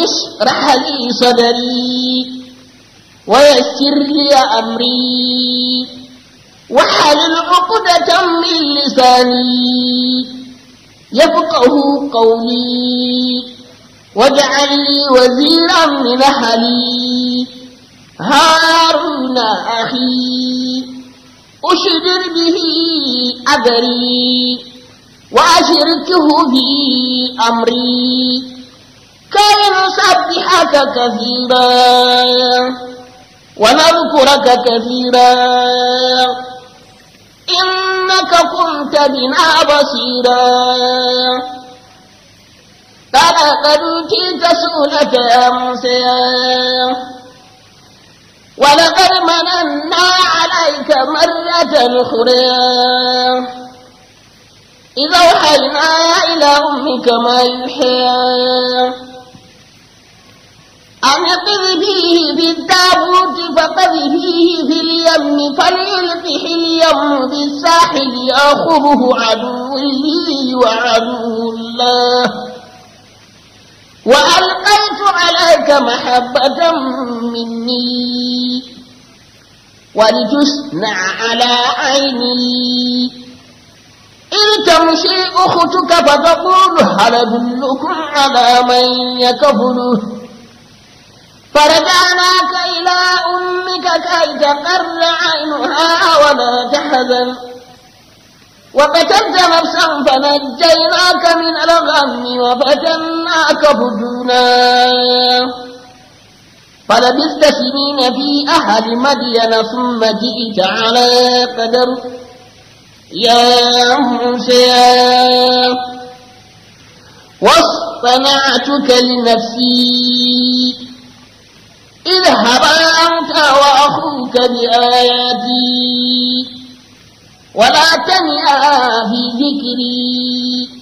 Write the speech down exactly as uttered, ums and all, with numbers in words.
اشرح لي صدري ويسر لي أمري واحلل عقدة من لساني يفقه قولي واجعل لي وزيرا من أهلي هارون أخي أشدد به أدري وأشركه في أمري كي نسبحك كثيرا ونذكرك كثيرا إنك كنت بنا بصيرا لقد أوتيت سؤلك يا موسى ولقد مننا عليك مرة أخرى إذا أوحينا إلى أمك ما يوحى أن اقذفيه في التابوت فقذفيه في اليم فليلقه اليم بالساحل يأخذه عدو لي وعدو الله وألقيت عليك محبة مني ولتصنع على عيني إذ تمشي أختك فتقول هل أدلكم على من يكفله فرجعناك إلى أمك كي تقر عينها ولا تحزن وقتلت نفسا فنجيناك من الغم وفتناك فتونا فلبثت سنين في أهل مدين ثم جئت على قدر يا موسى واصطنعتك لنفسي اذهب أنت وأخوك بآياتي ولا تنيا في ذكري